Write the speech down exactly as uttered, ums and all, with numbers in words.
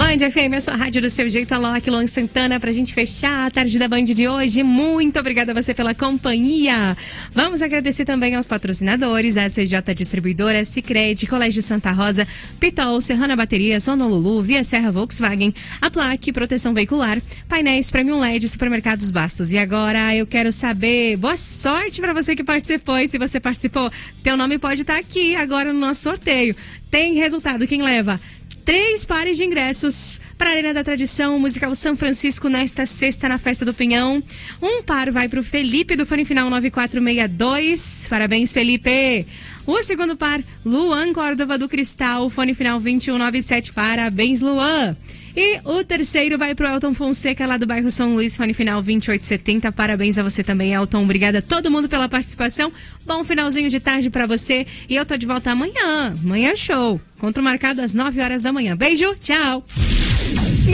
Band F M, a sua rádio do seu jeito. Alô, aqui Luan Santana, pra gente fechar a tarde da Band de hoje. Muito obrigada a você pela companhia. Vamos agradecer também aos patrocinadores, a C J Distribuidora, Sicredi, Colégio Santa Rosa, Pitol, Serrana Baterias, Honolulu, Via Serra Volkswagen, a Plaque, Proteção Veicular, Painéis Premium L E D, Supermercados Bastos. E agora eu quero saber, boa sorte pra você que participou. E se você participou, teu nome pode estar aqui agora no nosso sorteio. Tem resultado, quem leva? Três pares de ingressos para a Arena da Tradição Musical São Francisco nesta sexta na Festa do Pinhão. Um par vai para o Felipe do fone final nove quatro seis dois. Parabéns, Felipe. O segundo par, Luan Córdova do Cristal, fone final vinte e um noventa e sete. Parabéns, Luan. E o terceiro vai pro Elton Fonseca, lá do bairro São Luís, fone final vinte e oito setenta. Parabéns a você também, Elton. Obrigada a todo mundo pela participação. Bom finalzinho de tarde pra você. E eu tô de volta amanhã. Amanhã show. Encontro marcado às nove horas da manhã. Beijo, tchau.